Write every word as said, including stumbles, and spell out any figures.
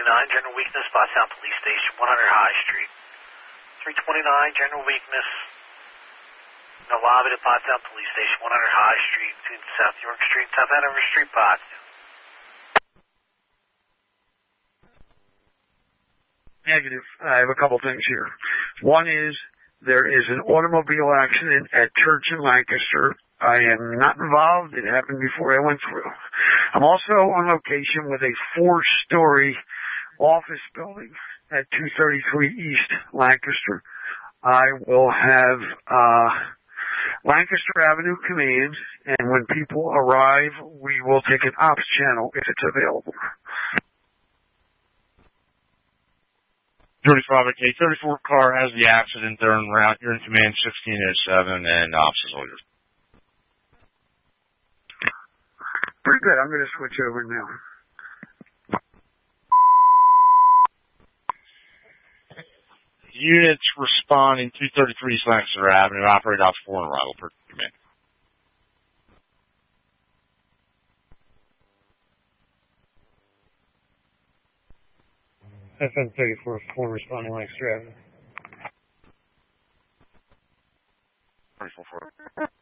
twenty-nine, general weakness, Pottstown Police Station, one hundred High Street. three twenty-nine, general weakness, in the lobby of Pottstown Police Station, one hundred High Street, between South York Street and South Hanover Street, Pottstown. Negative. I have a couple things here. One is there is an automobile accident at Church in Lancaster. I am not involved. It happened before I went through. I'm also on location with a four-story office building at two thirty-three East Lancaster. I will have uh Lancaster Avenue Command, and when people arrive, we will take an ops channel if it's available. Jordy Robert, K thirty-four car has the accident. They're en route. You're in command sixteen oh seven, and ops is all yours. Pretty good. I'm going to switch over now. Units responding two thirty-three East Lancaster Avenue. Operate ops four and arrival per command. F M thirty-four four responding Lancaster Avenue. thirty-four four.